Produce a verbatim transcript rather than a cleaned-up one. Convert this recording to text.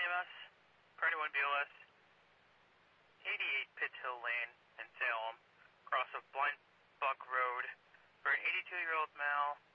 E M S, Party one B L S, eighty-eight Pitts Hill Lane in Salem, cross of Blind Buck Road, for an eighty-two-year-old male